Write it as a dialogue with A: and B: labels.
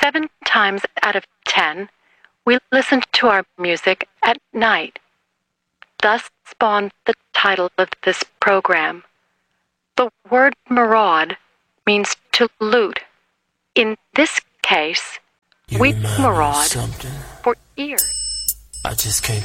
A: 7 times out of 10, we listen to our music at night. Thus spawned the title of this program. The word maraud means to loot. In this case, we maraud for ears.
B: I just can't